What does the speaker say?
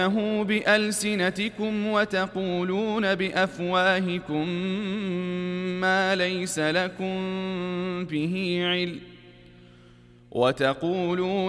بألسنتكم وتقولون بأفواهكم ما ليس لكم به علم